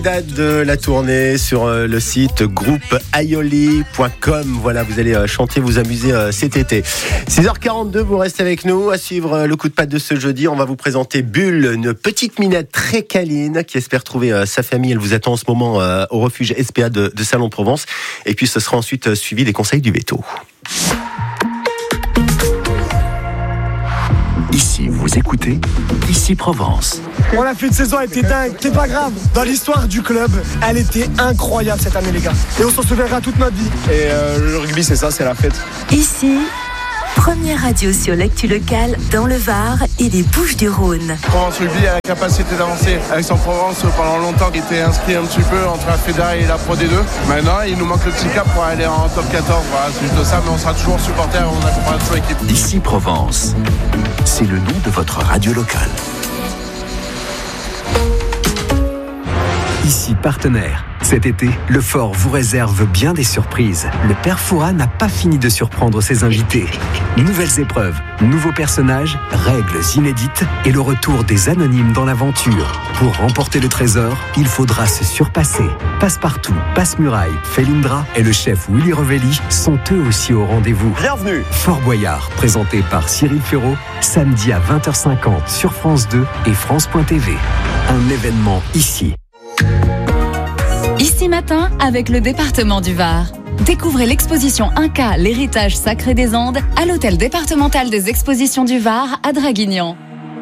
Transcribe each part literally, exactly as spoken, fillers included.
Date de la tournée sur le site groupe aioli point com. Voilà, vous allez chanter, vous amuser cet été. six heures quarante-deux, vous restez avec nous. À suivre le coup de patte de ce jeudi, on va vous présenter Bulle, une petite minette très câline qui espère trouver sa famille. Elle vous attend en ce moment au refuge S P A de, de Salon-de-Provence. Et puis ce sera ensuite suivi des conseils du veto. Ici, vous écoutez Ici Provence. On a fait une saison, elle était dingue, c'est pas grave. Dans l'histoire du club, elle était incroyable cette année, les gars. Et on s'en souviendra toute notre vie. Et euh, le rugby, c'est ça, c'est la fête. Ici, première radio sur l'actu locale dans le Var et les Bouches-du-Rhône. Provence Rugby a la capacité d'avancer. Aix-en-Provence, pendant longtemps, était inscrit un petit peu entre la Fédéral et la Pro D deux. Maintenant, il nous manque le petit cap pour aller en top quatorze. Voilà, c'est juste ça, mais on sera toujours supporter, on accompagne toujours l'équipe. Ici Provence, c'est le nom de votre radio locale. Ici partenaire. Cet été, le Fort vous réserve bien des surprises. Le Père Fouras n'a pas fini de surprendre ses invités. Nouvelles épreuves, nouveaux personnages, règles inédites et le retour des anonymes dans l'aventure. Pour remporter le trésor, il faudra se surpasser. Passe-partout, Passe-Muraille, Felindra et le chef Willy Revelli sont eux aussi au rendez-vous. Bienvenue. Fort Boyard, présenté par Cyril Ferraud, samedi à vingt heures cinquante sur France deux et France point T V. Un événement ici. Ici matin, avec le département du Var. Découvrez l'exposition Inca, l'héritage sacré des Andes, à l'hôtel départemental des expositions du Var à Draguignan.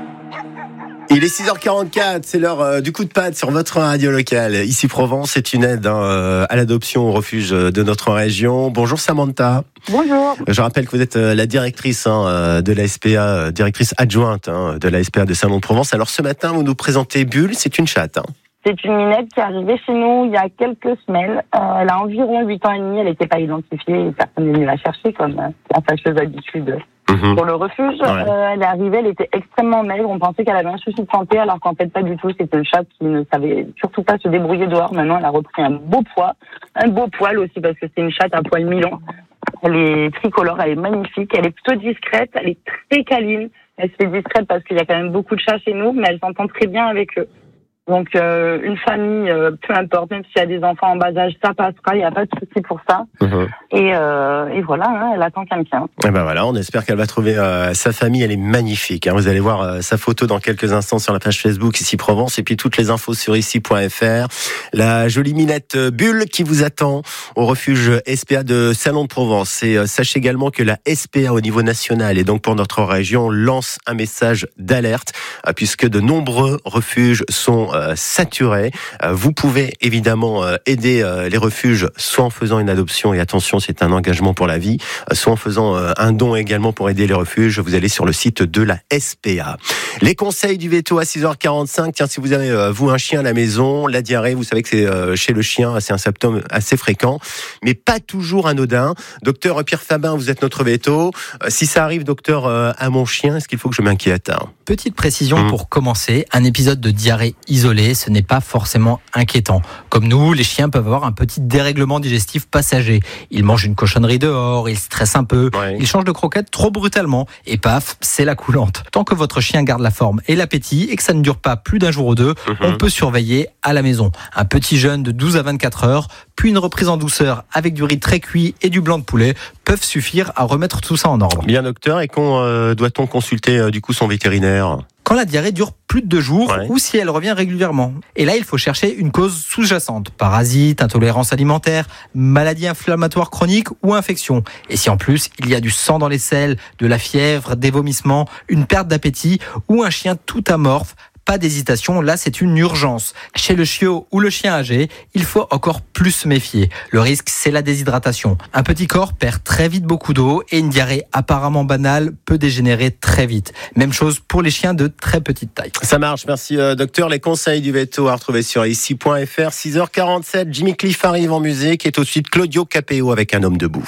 Il est six heures quarante-quatre, c'est l'heure euh, du coup de patte sur votre radio locale. Ici Provence, c'est une aide hein, euh, à l'adoption au refuge de notre région. Bonjour Samantha. Bonjour. Je rappelle que vous êtes euh, la directrice hein, de la S P A, euh, directrice adjointe hein, de la S P A de Salon-de-Provence. Alors ce matin, vous nous présentez Bulle, c'est une chatte. Hein. C'est une minette qui est arrivée chez nous il y a quelques semaines. Euh, elle a environ huit ans et demi, elle n'était pas identifiée et personne n'est venu la chercher comme euh, la fâcheuse habitude mmh. pour le refuge. Ouais. Euh, elle est arrivée, elle était extrêmement maigre, on pensait qu'elle avait un souci de santé alors qu'en fait pas du tout. C'était une chatte qui ne savait surtout pas se débrouiller dehors. Maintenant elle a repris un beau poids, un beau poil aussi parce que c'est une chatte à poil mi-long. Elle est tricolore, elle est magnifique, elle est plutôt discrète, elle est très câline. Elle se fait discrète parce qu'il y a quand même beaucoup de chats chez nous, mais elle s'entend très bien avec eux. Donc euh, une famille, euh, peu importe, même s'il y a des enfants en bas âge, ça passera, il n'y a pas de souci pour ça. Mmh. Et, euh, et voilà, hein, elle attend quelqu'un. Et ben voilà, on espère qu'elle va trouver euh, sa famille, elle est magnifique. Hein. Vous allez voir euh, sa photo dans quelques instants sur la page Facebook Ici Provence et puis toutes les infos sur ici point f r. La jolie minette Bulle qui vous attend au refuge S P A de Salon-de-Provence. Et euh, sachez également que la S P A au niveau national et donc pour notre région lance un message d'alerte euh, puisque de nombreux refuges sont euh, saturés. Euh, vous pouvez évidemment euh, aider euh, les refuges soit en faisant une adoption et attention c'est un engagement pour la vie, euh, soit en faisant euh, un don également pour aider les refuges. Vous allez sur le site de la S P A. Les conseils du veto à six heures quarante-cinq. Tiens, si vous avez euh, vous un chien à la maison, la diarrhée, vous savez que c'est euh, chez le chien, c'est un symptôme assez fréquent, mais pas toujours anodin. Docteur Pierre Fabin, vous êtes notre veto. Euh, si ça arrive, docteur, euh, à mon chien, est-ce qu'il faut que je m'inquiète hein Petite précision mmh. pour commencer, un épisode de diarrhée isolé, ce n'est pas forcément inquiétant. Comme nous, les chiens peuvent avoir un petit dérèglement digestif passager. Ils mangent une cochonnerie dehors, ils stressent un peu, ouais. ils changent de croquette trop brutalement, et paf, c'est la coulante. Tant que votre chien garde la forme et l'appétit, et que ça ne dure pas plus d'un jour ou deux, mmh. on peut surveiller à la maison. Un petit jeûne de douze à vingt-quatre heures, puis une reprise en douceur avec du riz très cuit et du blanc de poulet peuvent suffire à remettre tout ça en ordre. Bien docteur, et quand euh, doit-on consulter euh, du coup son vétérinaire ? Quand la diarrhée dure plus de deux jours ouais. ou si elle revient régulièrement. Et là, il faut chercher une cause sous-jacente. Parasites, intolérance alimentaire, maladie inflammatoire chronique ou infection. Et si en plus, il y a du sang dans les selles, de la fièvre, des vomissements, une perte d'appétit ou un chien tout amorphe, pas d'hésitation, là c'est une urgence. Chez le chiot ou le chien âgé, il faut encore plus se méfier. Le risque, c'est la déshydratation. Un petit corps perd très vite beaucoup d'eau et une diarrhée apparemment banale peut dégénérer très vite. Même chose pour les chiens de très petite taille. Ça marche, merci euh, docteur. Les conseils du veto à retrouver sur ici point f r. six heures quarante-sept, Jimmy Cliff arrive en musique et tout de suite Claudio Capéo avec Un homme debout.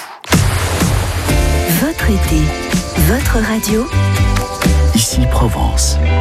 Votre été, votre radio. Ici Provence.